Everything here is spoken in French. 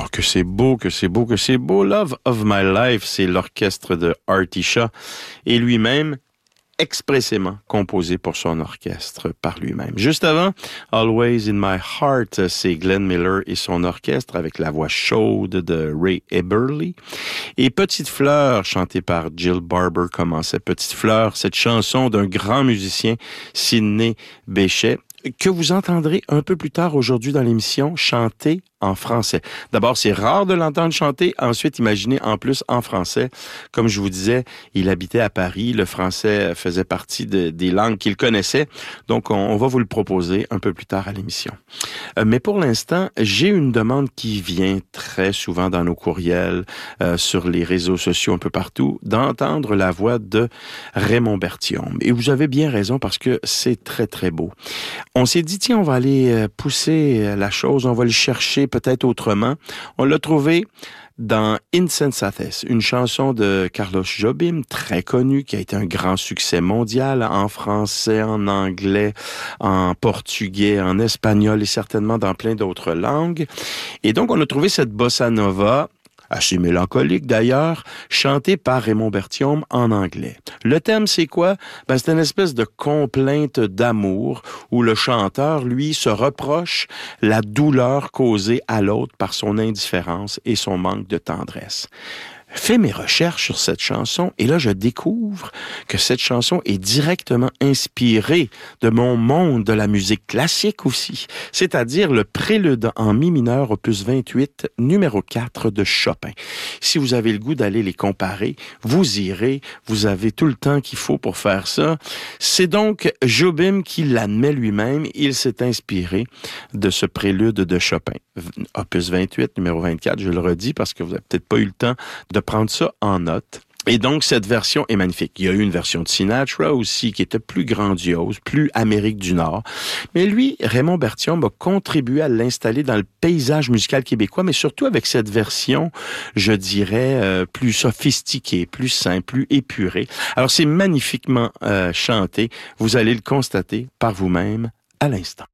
Oh, que c'est beau, que c'est beau, que c'est beau. Love of My Life, c'est l'orchestre de Artie Shaw et lui-même expressément composé pour son orchestre par lui-même. Juste avant, Always in My Heart, c'est Glenn Miller et son orchestre avec la voix chaude de Ray Eberly. Et Petite Fleur, chantée par Jill Barber, commençait. Petite Fleur, cette chanson d'un grand musicien, Sidney Bechet, que vous entendrez un peu plus tard aujourd'hui dans l'émission chanter en français. D'abord, c'est rare de l'entendre chanter. Ensuite, imaginez en plus en français. Comme je vous disais, il habitait à Paris. Le français faisait partie des langues qu'il connaissait. Donc, on va vous le proposer un peu plus tard à l'émission. Mais pour l'instant, j'ai une demande qui vient très souvent dans nos courriels, sur les réseaux sociaux un peu partout, d'entendre la voix de Raymond Berthiaume. Et vous avez bien raison parce que c'est très, très beau. On s'est dit, tiens, on va aller pousser la chose, on va le chercher peut-être autrement. On l'a trouvé dans Insensates, une chanson de Carlos Jobim, très connue, qui a été un grand succès mondial en français, en anglais, en portugais, en espagnol et certainement dans plein d'autres langues. Et donc, on a trouvé cette bossa nova, assez mélancolique d'ailleurs, chantée par Raymond Berthiaume en anglais. Le thème, c'est quoi? C'est une espèce de complainte d'amour où le chanteur, lui, se reproche la douleur causée à l'autre par son indifférence et son manque de tendresse. Fais mes recherches sur cette chanson et là, je découvre que cette chanson est directement inspirée de mon monde de la musique classique aussi, c'est-à-dire le prélude en mi mineur opus 28, numéro 4 de Chopin. Si vous avez le goût d'aller les comparer, vous irez, vous avez tout le temps qu'il faut pour faire ça. C'est donc Jobim qui l'admet lui-même, il s'est inspiré de ce prélude de Chopin. Opus 28, numéro 24, je le redis parce que vous n'avez peut-être pas eu le temps de prendre ça en note. Et donc, cette version est magnifique. Il y a eu une version de Sinatra aussi qui était plus grandiose, plus Amérique du Nord. Mais lui, Raymond Berthiaume a contribué à l'installer dans le paysage musical québécois, mais surtout avec cette version, je dirais, plus sophistiquée, plus simple, plus épurée. Alors, c'est magnifiquement chanté. Vous allez le constater par vous-même à l'instant.